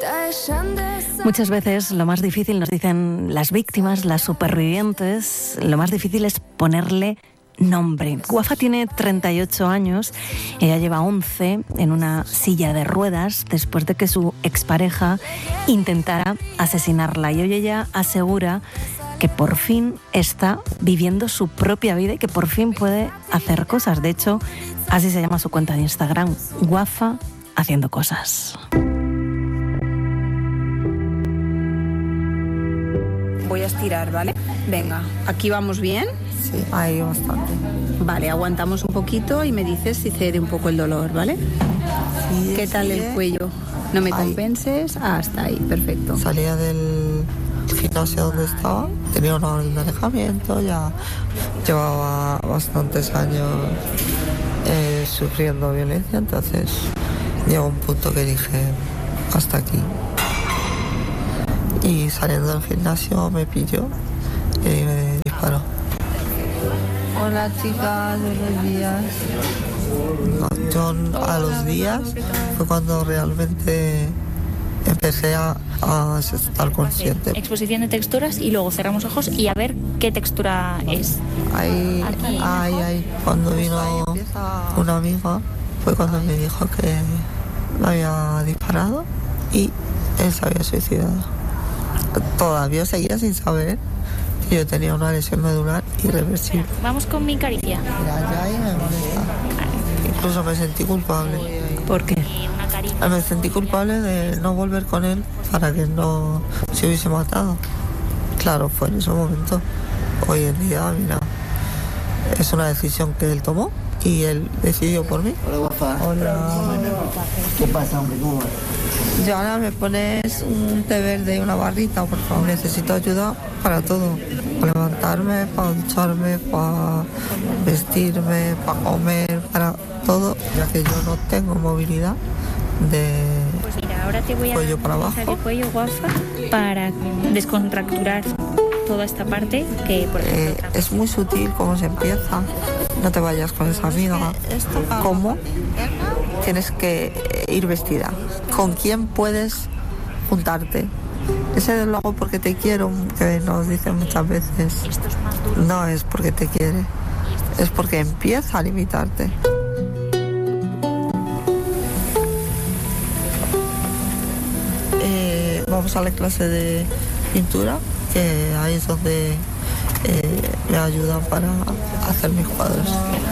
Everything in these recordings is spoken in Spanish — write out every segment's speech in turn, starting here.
Muchas veces lo más difícil, nos dicen las víctimas, las supervivientes, lo más difícil es ponerle nombre. Wafa tiene 38 años, ella lleva 11 en una silla de ruedas después de que su expareja intentara asesinarla, y hoy ella asegura que por fin está viviendo su propia vida y que por fin puede hacer cosas. De hecho, así se llama su cuenta de Instagram, Wafa haciendo cosas. Voy a estirar, ¿vale? Venga, ¿aquí vamos bien? Sí, ahí bastante. Vale, aguantamos un poquito y me dices si cede un poco el dolor, ¿vale? Sí, ¿Qué tal el cuello? No me compenses. Hasta ahí, perfecto. Salía del gimnasio donde estaba, tenía una orden de alejamiento, ya llevaba bastantes años sufriendo violencia, entonces llegó un punto que dije, hasta aquí. Y saliendo del gimnasio me pilló y me disparó. Hola chicas, buenos días. No, yo a los días fue cuando realmente empecé a estar consciente. Exposición de texturas y luego cerramos ojos y a ver qué textura es. Ahí, cuando vino una amiga fue cuando me dijo que me había disparado y él se había suicidado. Todavía seguía sin saber que yo tenía una lesión medular irreversible. Vamos con mi caricia. Mira, ya ahí me molesta. Incluso me sentí culpable. ¿Por qué? Me sentí culpable de no volver con él para que no se hubiese matado. Claro, fue en ese momento. Hoy en día, mira, es una decisión que él tomó y él decidió por mí. Hola, Wafa. Hola. ¿Qué pasa, hombre? ¿Cómo vas? Yo ahora me pones un té verde y una barrita, por favor. Necesito ayuda para todo. Para levantarme, para ducharme, para vestirme, para comer, para todo. Ya que yo no tengo movilidad de Pues mira, ahora te voy a cuello para abajo. el cuello, Wafa, para descontracturar toda esta parte que, por ejemplo, es muy sutil cómo se empieza. No te vayas con esa amiga. ¿Cómo? Tienes que ir vestida. ¿Con quién puedes juntarte? Ese lo hago porque te quiero, que nos dicen muchas veces. No es porque te quiere, es porque empieza a limitarte. Vamos a la clase de pintura, que ahí es donde me ayudan para hacer mis cuadros.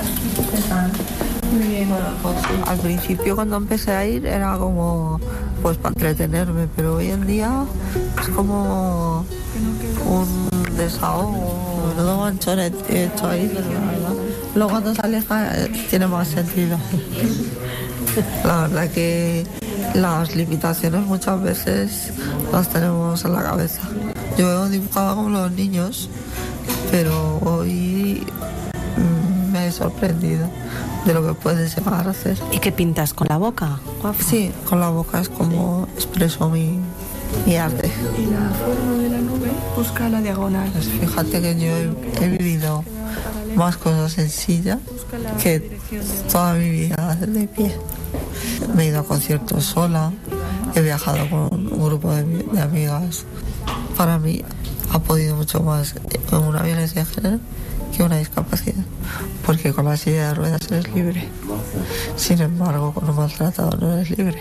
Muy bien. Bueno, pues, al principio cuando empecé a ir era como pues para entretenerme, pero hoy en día es como un desahogo. Menudo manchón he hecho ahí, pero la verdad, luego cuando se aleja tiene más sentido. La verdad que las limitaciones muchas veces las tenemos en la cabeza. Yo dibujaba como los niños, pero hoy me he sorprendido de lo que puedes llegar a hacer. ¿Y qué pintas? ¿Con la boca? Sí, con la boca es como expreso mi arte. Y la forma de la nube busca la diagonal. Pues fíjate que yo he vivido más cosas en silla que toda mi vida de pie. Me he ido a conciertos sola, he viajado con un grupo de amigas. Para mí ha podido mucho más con una violencia de género que una discapacidad, porque con la silla de ruedas eres libre. Sin embargo, con un maltratado no eres libre.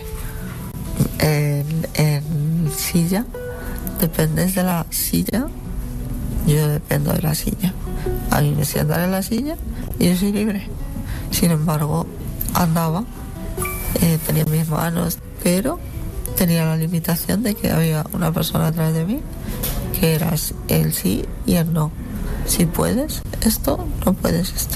En silla, dependes de la silla, yo dependo de la silla. A mí me sientan en la silla y yo soy libre. Sin embargo, andaba, tenía mis manos, pero tenía la limitación de que había una persona atrás de mí que era el sí y el no. Si puedes esto, no puedes esto.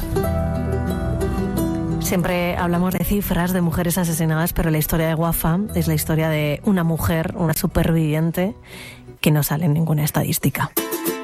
Siempre hablamos de cifras de mujeres asesinadas, pero la historia de Wafa es la historia de una mujer, una superviviente, que no sale en ninguna estadística.